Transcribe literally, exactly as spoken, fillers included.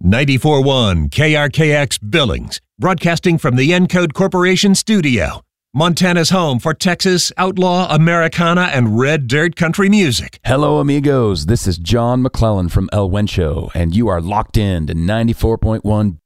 ninety-four point one K R K X Billings, broadcasting from the Encode Corporation studio. Montana's home for Texas, outlaw, Americana, and red dirt country music. Hello, amigos. This is John McClellan from El Wencho, and you are locked in to ninety-four point one